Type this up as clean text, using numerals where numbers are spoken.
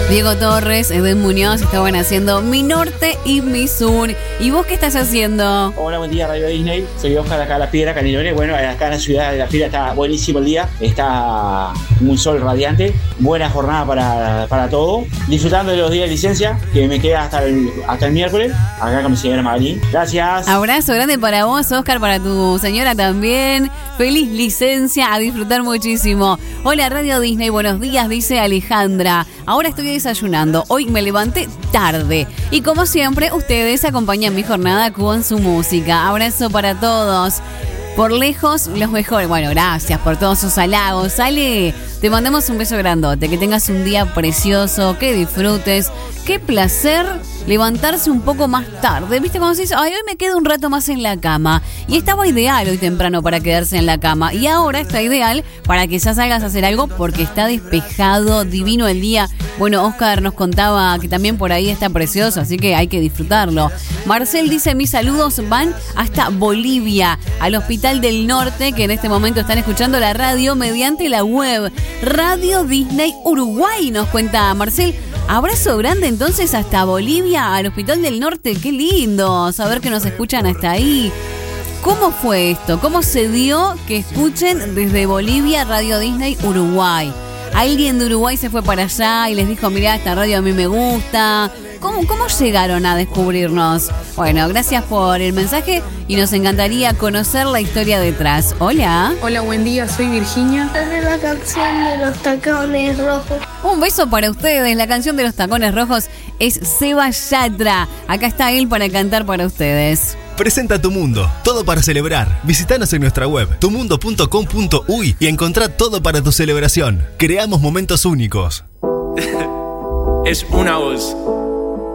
Diego Torres, Eden Muñoz estaban haciendo Mi Norte y Mi Sur. ¿Y vos qué estás haciendo? Hola, buen día, Radio Disney. Soy Oscar, acá de La Piedra, Canelones. Bueno, acá en la ciudad de La Piedra está buenísimo el día. Está un sol radiante. Buena jornada para todo. Disfrutando de los días de licencia, que me queda hasta el miércoles. Acá con mi señora Magalí. Gracias. Abrazo grande para vos, Oscar, para tu señora también. Feliz licencia, a disfrutar muchísimo. Hola, Radio Disney, buenos días, dice Alejandra. Ahora estoy desayunando. Hoy me levanté tarde. Y como siempre, ustedes acompañan mi jornada con su música. Abrazo para todos. Por lejos, los mejores. Bueno, gracias por todos sus halagos. Ale, te mandamos un beso grandote. Que tengas un día precioso, que disfrutes. Qué placer levantarse un poco más tarde. ¿Viste cuando se dice, ay, hoy me quedo un rato más en la cama? Y estaba ideal hoy temprano para quedarse en la cama. Y ahora está ideal para que ya salgas a hacer algo porque está despejado, divino el día. Bueno, Oscar nos contaba que también por ahí está precioso, así que hay que disfrutarlo. Marcel dice, mis saludos van hasta Bolivia, al Hospital del Norte, que en este momento están escuchando la radio mediante la web. Radio Disney Uruguay, nos cuenta Marcel. Abrazo grande entonces hasta Bolivia, al Hospital del Norte. Qué lindo saber que nos escuchan hasta ahí. ¿Cómo fue esto? ¿Cómo se dio que escuchen desde Bolivia Radio Disney Uruguay? ¿Alguien de Uruguay se fue para allá y les dijo, mirá, esta radio a mí me gusta? ¿Cómo llegaron a descubrirnos? Bueno, gracias por el mensaje y nos encantaría conocer la historia detrás. Hola. Hola, buen día, soy Virginia. Es la canción de los tacones rojos. Un beso para ustedes. La canción de los tacones rojos es Seba Yatra. Acá está él para cantar para ustedes. Presenta Tu Mundo, todo para celebrar. Visítanos en nuestra web, tumundo.com.uy y encontrá todo para tu celebración. Creamos momentos únicos. Es una voz.